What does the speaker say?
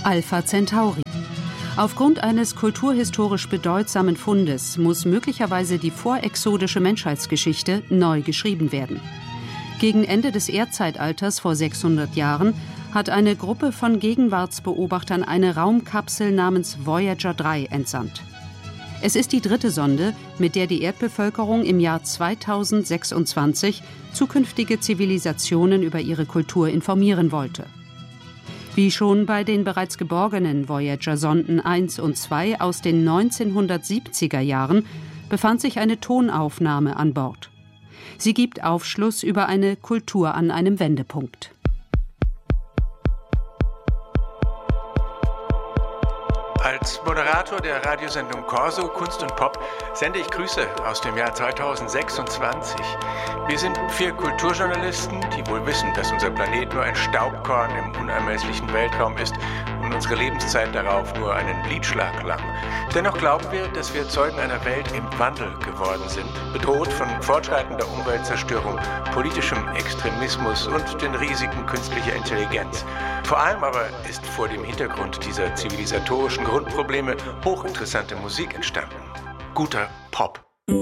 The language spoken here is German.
Alpha Centauri. Aufgrund eines kulturhistorisch bedeutsamen Fundes muss möglicherweise die vorexodische Menschheitsgeschichte neu geschrieben werden. Gegen Ende des Erdzeitalters vor 600 Jahren hat eine Gruppe von Gegenwartsbeobachtern eine Raumkapsel namens Voyager 3 entsandt. Es ist die dritte Sonde, mit der die Erdbevölkerung im Jahr 2026 zukünftige Zivilisationen über ihre Kultur informieren wollte. Wie schon bei den bereits geborgenen Voyager-Sonden 1 und 2 aus den 1970er Jahren befand sich eine Tonaufnahme an Bord. Sie gibt Aufschluss über eine Kultur an einem Wendepunkt. Als Moderator der Radiosendung Corso Kunst und Pop sende ich Grüße aus dem Jahr 2026. Wir sind 4 Kulturjournalisten, die wohl wissen, dass unser Planet nur ein Staubkorn im unermesslichen Weltraum ist und unsere Lebenszeit darauf nur einen Blitzschlag lang. Dennoch glauben wir, dass wir Zeugen einer Welt im Wandel geworden sind, bedroht von fortschreitender Umweltzerstörung, politischem Extremismus und den Risiken künstlicher Intelligenz. Vor allem aber ist vor dem Hintergrund dieser zivilisatorischen Grundprobleme hochinteressante Musik entstanden. Guter Pop.